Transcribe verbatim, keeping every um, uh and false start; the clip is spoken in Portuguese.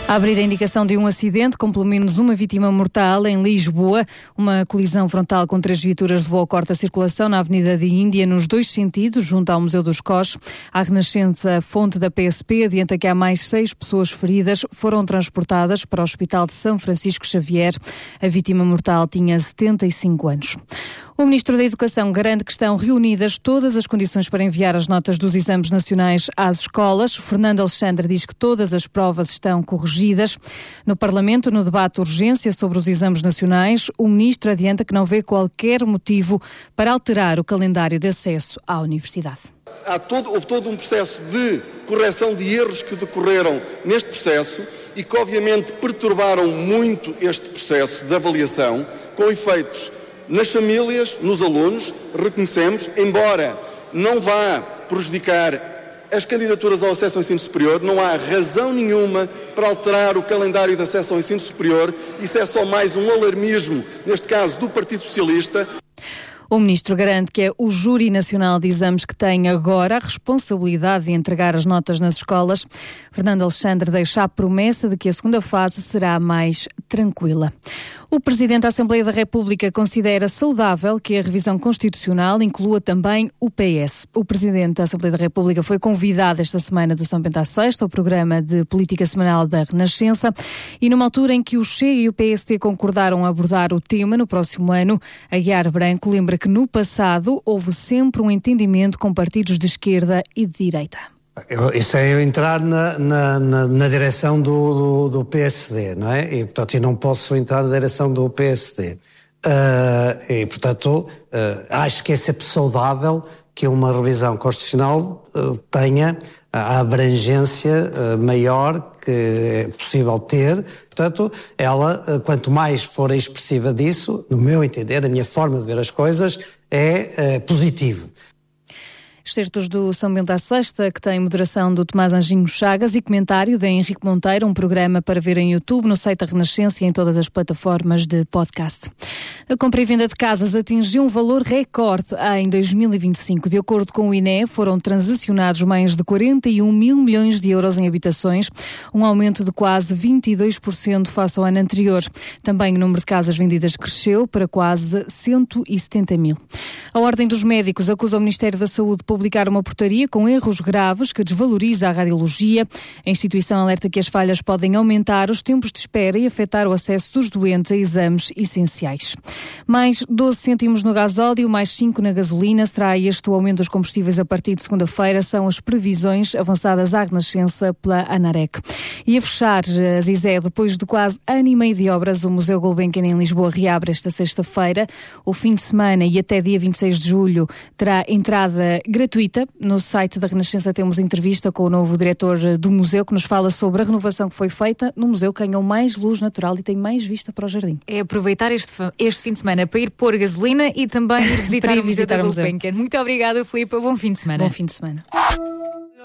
A abrir a indicação de um acidente com pelo menos uma vítima mortal em Lisboa. Uma colisão frontal com três viaturas de voo corta a circulação na Avenida de Índia nos dois sentidos, junto ao Museu dos Cós. A Renascença, fonte da P S P, adianta que há mais seis pessoas feridas, foram transportadas para o Hospital de São Francisco Xavier. A vítima mortal tinha setenta e cinco anos. O Ministro da Educação garante que estão reunidas todas as condições para enviar as notas dos exames nacionais às escolas. Fernando Alexandre diz que todas as provas estão corrigidas. No Parlamento, no debate de urgência sobre os exames nacionais, o Ministro adianta que não vê qualquer motivo para alterar o calendário de acesso à universidade. Há todo, houve todo um processo de correção de erros que decorreram neste processo e que obviamente perturbaram muito este processo de avaliação, com efeitos nas famílias, nos alunos, reconhecemos, embora não vá prejudicar as candidaturas ao acesso ao ensino superior, não há razão nenhuma para alterar o calendário de acesso ao ensino superior. Isso é só mais um alarmismo, neste caso do Partido Socialista. O Ministro garante que é o Júri Nacional de Exames que tem agora a responsabilidade de entregar as notas nas escolas. Fernando Alexandre deixa a promessa de que a segunda fase será mais tranquila. O Presidente da Assembleia da República considera saudável que a revisão constitucional inclua também o P S. O Presidente da Assembleia da República foi convidado esta semana do São Bento à Sexta, ao programa de política semanal da Renascença, e numa altura em que o Chega e o P S T concordaram abordar o tema no próximo ano, Aguiar Branco lembra que no passado houve sempre um entendimento com partidos de esquerda e de direita. Isso é eu entrar na, na, na, na direção do, do, do P S D, não é? E, portanto, eu não posso entrar na direção do P S D. Uh, e, portanto, uh, acho que é sempre saudável que uma revisão constitucional uh, tenha a abrangência uh, maior que é possível ter. Portanto, ela, uh, quanto mais for expressiva disso, no meu entender, a minha forma de ver as coisas, é uh, positivo. Excertos do São Bento à Sexta, que tem moderação do Tomás Anjinho Chagas e comentário de Henrique Monteiro, um programa para ver em YouTube, no site da Renascença e em todas as plataformas de podcast. A compra e venda de casas atingiu um valor recorde em dois mil e vinte e cinco. De acordo com o I N E, foram transacionados mais de quarenta e um mil milhões de euros em habitações, um aumento de quase vinte e dois por cento face ao ano anterior. Também o número de casas vendidas cresceu para quase cento e setenta mil. A Ordem dos Médicos acusa o Ministério da Saúde de publicar uma portaria com erros graves que desvaloriza a radiologia. A instituição alerta que as falhas podem aumentar os tempos de espera e afetar o acesso dos doentes a exames essenciais. Mais doze cêntimos no gasóleo, mais cinco na gasolina. Será este o aumento dos combustíveis a partir de segunda-feira. São as previsões avançadas à Renascença pela ANAREC. E a fechar, a Zizé, depois de quase ano e meio de obras, o Museu Gulbenkian em Lisboa reabre esta sexta-feira. O fim de semana e até dia vinte e seis de julho terá entrada gratuita. No site da Renascença temos entrevista com o novo diretor do museu que nos fala sobre a renovação que foi feita no museu, que ganhou mais luz natural e tem mais vista para o jardim. É aproveitar este, este fim de semana para ir pôr gasolina e também ir visitar, ir o Museu da Gulbenkian. Muito obrigada, Filipe. Bom fim de semana. Bom fim de semana.